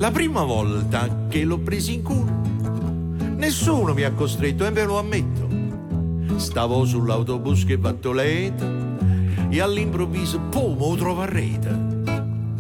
La prima volta che l'ho preso in culo, nessuno mi ha costretto, e ve lo ammetto. Stavo sull'autobus che va a Toledo e all'improvviso, boh, mo trovo a rete.